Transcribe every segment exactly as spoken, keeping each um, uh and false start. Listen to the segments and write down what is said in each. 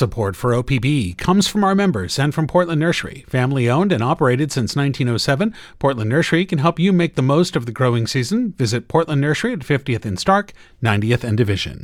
Support for O P B comes from our members and from Portland Nursery. Family owned and operated since nineteen oh seven, Portland Nursery can help you make the most of the growing season. Visit Portland Nursery at fiftieth and Stark, ninetieth and Division.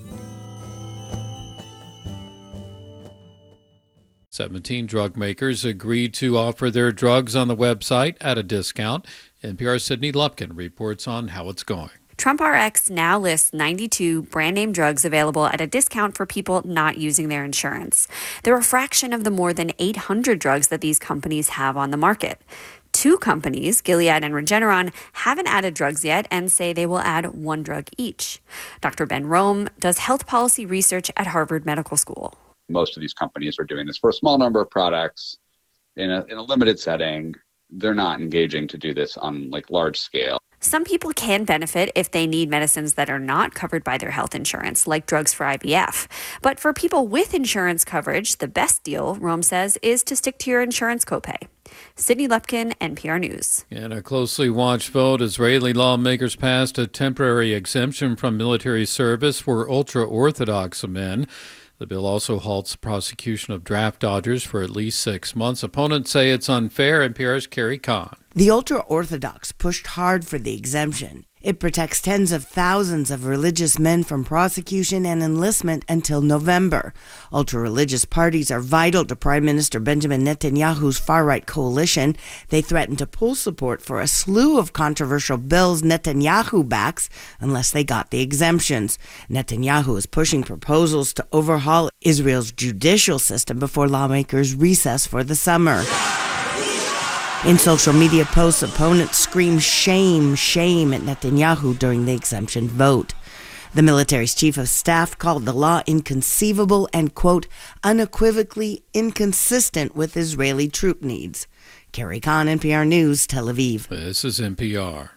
seventeen drug makers agreed to offer their drugs on the website at a discount. N P R's Sydney Lupkin reports on how it's going. TrumpRx now lists ninety-two brand-name drugs available at a discount for people not using their insurance. They're a fraction of the more than eight hundred drugs that these companies have on the market. Two companies, Gilead and Regeneron, haven't added drugs yet and say they will add one drug each. Doctor Ben Rome does health policy research at Harvard Medical School. Most of these companies are doing this for a small number of products in a, in a limited setting. They're not engaging to do this on like large scale. Some people can benefit if they need medicines that are not covered by their health insurance, like drugs for I V F. But for people with insurance coverage, the best deal, Rome says, is to stick to your insurance copay. Sydney Lupkin, N P R News. In a closely watched vote, Israeli lawmakers passed a temporary exemption from military service for ultra-Orthodox men. The bill also halts the prosecution of draft dodgers for at least six months. Opponents say it's unfair. N P R's Carrie Kahn. The ultra-Orthodox pushed hard for the exemption. It protects tens of thousands of religious men from prosecution and enlistment until November. Ultra-religious parties are vital to Prime Minister Benjamin Netanyahu's far-right coalition. They threatened to pull support for a slew of controversial bills Netanyahu backs unless they got the exemptions. Netanyahu is pushing proposals to overhaul Israel's judicial system before lawmakers recess for the summer. In social media posts, opponents scream shame, shame at Netanyahu during the exemption vote. The military's chief of staff called the law inconceivable and, quote, unequivocally inconsistent with Israeli troop needs. Carrie Kahn, N P R News, Tel Aviv. This is N P R.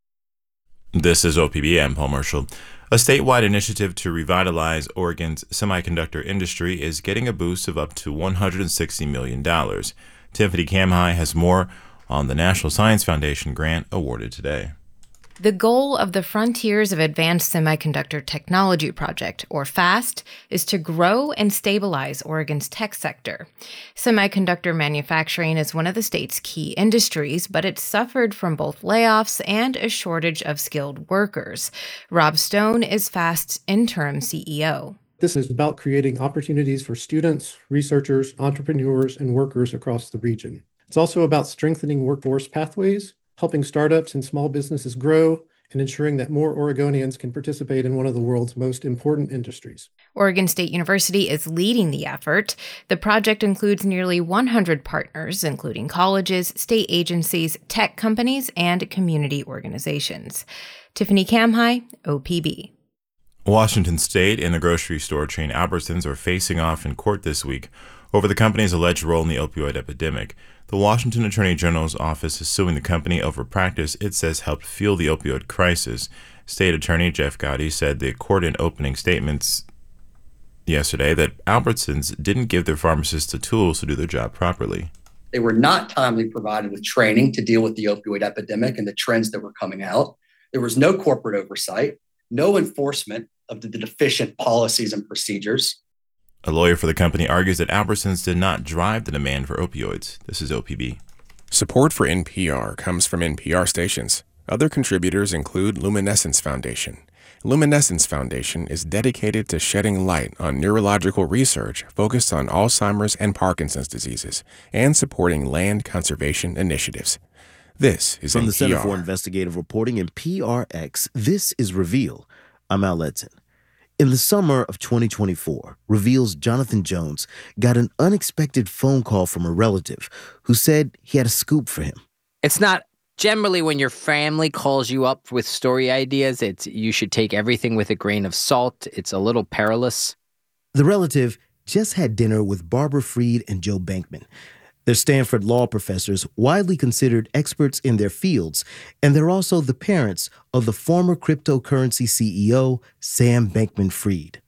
This is O P B. I'm Paul Marshall. A statewide initiative to revitalize Oregon's semiconductor industry is getting a boost of up to one hundred sixty million dollars. Tiffany Kamhi has more on the National Science Foundation grant awarded today. The goal of the Frontiers of Advanced Semiconductor Technology Project, or FAST, is to grow and stabilize Oregon's tech sector. Semiconductor manufacturing is one of the state's key industries, but it's suffered from both layoffs and a shortage of skilled workers. Rob Stone is FAST's interim C E O. This is about creating opportunities for students, researchers, entrepreneurs, and workers across the region. It's also about strengthening workforce pathways, helping startups and small businesses grow, and ensuring that more Oregonians can participate in one of the world's most important industries. Oregon State University is leading the effort. The project includes nearly one hundred partners, including colleges, state agencies, tech companies, and community organizations. Tiffany Kamhi, O P B. Washington State and the grocery store chain Albertsons are facing off in court this week over the company's alleged role in the opioid epidemic. The Washington Attorney General's office is suing the company over practice it says helped fuel the opioid crisis. State Attorney Jeff Gotti said the court in opening statements yesterday that Albertsons didn't give their pharmacists the tools to do their job properly. They were not timely provided with training to deal with the opioid epidemic and the trends that were coming out. There was no corporate oversight, no enforcement of the deficient policies and procedures. A lawyer for the company argues that Albertsons did not drive the demand for opioids. This is O P B. Support for N P R comes from N P R stations. Other contributors include Luminescence Foundation. Luminescence Foundation is dedicated to shedding light on neurological research focused on Alzheimer's and Parkinson's diseases and supporting land conservation initiatives. This is From N P R. the Center for Investigative Reporting and P R X, this is Reveal. I'm Al Edson. In the summer of twenty twenty-four, Reveal's Jonathan Jones got an unexpected phone call from a relative who said he had a scoop for him. It's not generally when your family calls you up with story ideas, it's you should take everything with a grain of salt. It's a little perilous. The relative just had dinner with Barbara Freed and Joe Bankman. They're Stanford law professors, widely considered experts in their fields, and they're also the parents of the former cryptocurrency C E O, Sam Bankman-Fried.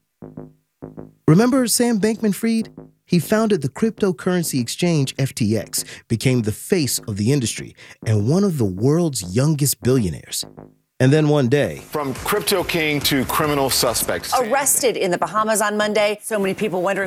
Remember Sam Bankman-Fried? He founded the cryptocurrency exchange F T X, became the face of the industry, and one of the world's youngest billionaires. And then one day... From crypto king to criminal suspects. Arrested in the Bahamas on Monday. So many people wondering